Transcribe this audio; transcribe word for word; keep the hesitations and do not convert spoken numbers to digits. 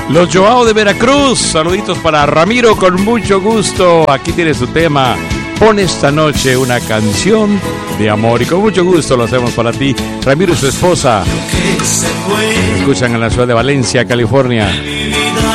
Los Joao de Veracruz, saluditos para Ramiro con mucho gusto. Aquí tiene su tema. Pon esta noche una canción de amor y con mucho gusto lo hacemos para ti. Ramiro y su esposa escuchan en la ciudad de Valencia, California.